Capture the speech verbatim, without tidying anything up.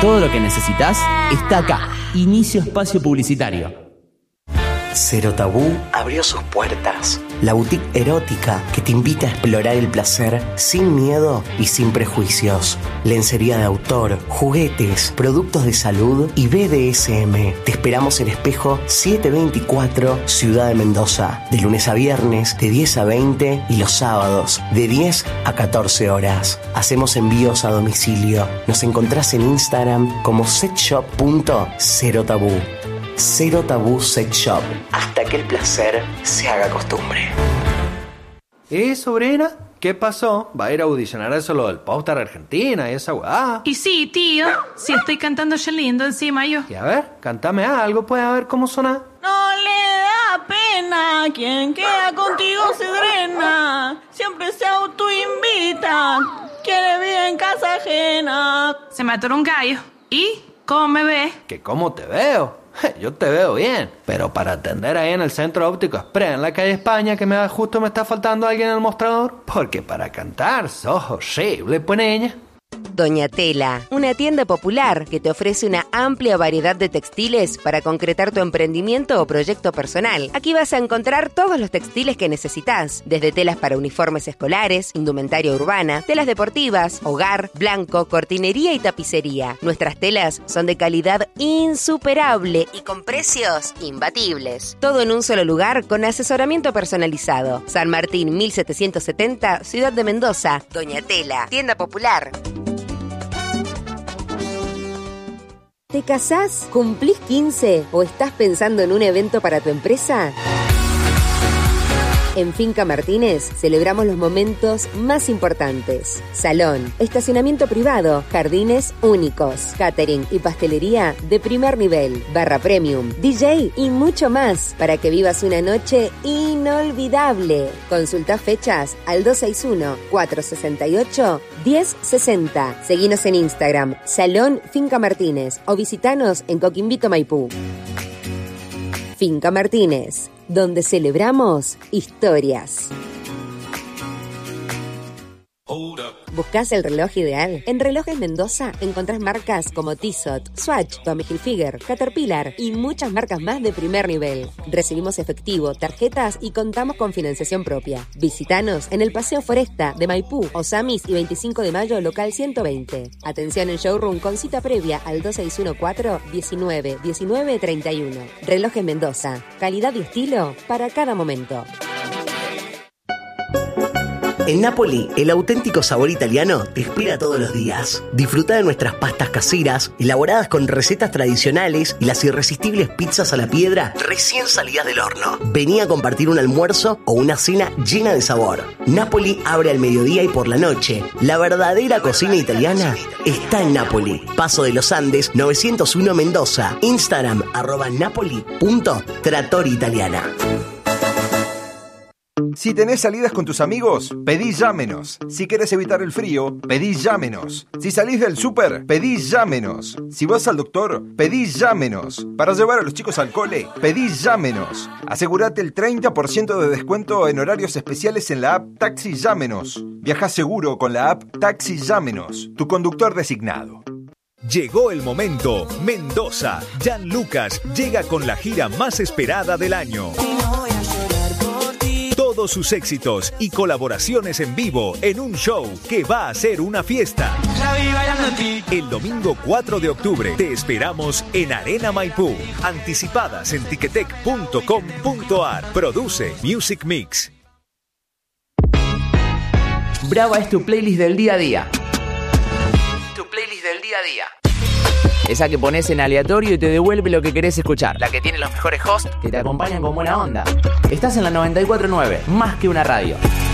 Todo lo que necesitas está acá. Inicio espacio publicitario. Cero Tabú abrió sus puertas. La boutique erótica que te invita a explorar el placer sin miedo y sin prejuicios. Lencería de autor, juguetes, productos de salud y B D S M. Te esperamos en Espejo setecientos veinticuatro, Ciudad de Mendoza. De lunes a viernes, de diez a veinte y los sábados, de diez a catorce horas. Hacemos envíos a domicilio. Nos encontrás en Instagram como sexshop punto cero tabú. Cero Tabú Sex Shop, hasta que el placer se haga costumbre. ¿Eh, sobrina? ¿Qué pasó? ¿Va a ir a audicionar eso lo del Popstar Argentina y esa weá? Y sí, tío, si estoy cantando ya lindo encima yo. Y a ver, cántame algo, pues a ver cómo suena. No le da pena, quien queda contigo se drena, siempre se autoinvita, quiere vivir en casa ajena. Se me atoró un gallo. ¿Y cómo me ves? ¿Que cómo te veo? Yo te veo bien, pero para atender ahí en el Centro Óptico Express en la calle España, que me justo me está faltando alguien en el mostrador, porque para cantar sos horrible, pues niña. Doña Tela, una tienda popular que te ofrece una amplia variedad de textiles para concretar tu emprendimiento o proyecto personal. Aquí vas a encontrar todos los textiles que necesitas, desde telas para uniformes escolares, indumentaria urbana, telas deportivas, hogar, blanco, cortinería y tapicería. Nuestras telas son de calidad insuperable y con precios imbatibles. Todo en un solo lugar con asesoramiento personalizado. San Martín mil setecientos setenta, Ciudad de Mendoza. Doña Tela, tienda popular. ¿Te casás? ¿Cumplís quince? ¿O estás pensando en un evento para tu empresa? En Finca Martínez celebramos los momentos más importantes. Salón, estacionamiento privado, jardines únicos, catering y pastelería de primer nivel, barra premium, D J y mucho más para que vivas una noche inolvidable. Consulta fechas al dos seis uno, cuatro seis ocho, uno cero seis cero. Seguinos en Instagram, Salón Finca Martínez, o visitanos en Coquimbito, Maipú. Finca Martínez, donde celebramos historias. ¿Buscás el reloj ideal? En Relojes Mendoza encontrás marcas como Tissot, Swatch, Tommy Hilfiger, Caterpillar y muchas marcas más de primer nivel. Recibimos efectivo, tarjetas y contamos con financiación propia. Visítanos en el Paseo Foresta de Maipú, Osamis y veinticinco de mayo, local ciento veinte. Atención en showroom con cita previa al dos seis uno cuatro, diecinueve, diecinueve, treinta y uno. Relojes Mendoza, calidad y estilo para cada momento. En Napoli, el auténtico sabor italiano te espera todos los días. Disfruta de nuestras pastas caseras, elaboradas con recetas tradicionales y las irresistibles pizzas a la piedra recién salidas del horno. Vení a compartir un almuerzo o una cena llena de sabor. Napoli abre al mediodía y por la noche. La verdadera cocina italiana está en Napoli. Paso de los Andes, novecientos uno Mendoza. Instagram, arroba napoli punto trattoria italiana. Si tenés salidas con tus amigos, pedí Llámenos. Si querés evitar el frío, pedí Llámenos. Si salís del súper, pedí Llámenos. Si vas al doctor, pedí Llámenos. Para llevar a los chicos al cole, pedí Llámenos. Asegúrate el treinta por ciento de descuento en horarios especiales en la app Taxi Llámenos. Viajá seguro con la app Taxi Llámenos, tu conductor designado. Llegó el momento. Mendoza. Jan Lucas llega con la gira más esperada del año. Todos sus éxitos y colaboraciones en vivo en un show que va a ser una fiesta. El domingo cuatro de octubre te esperamos en Arena Maipú. Anticipadas en ticketek punto com punto ar. Produce Music Mix. Brava es tu playlist del día a día. Tu playlist del día a día. Esa que pones en aleatorio y te devuelve lo que querés escuchar. La que tiene los mejores hosts que te acompañan con buena onda. Estás en la noventa y cuatro punto nueve, más que una radio.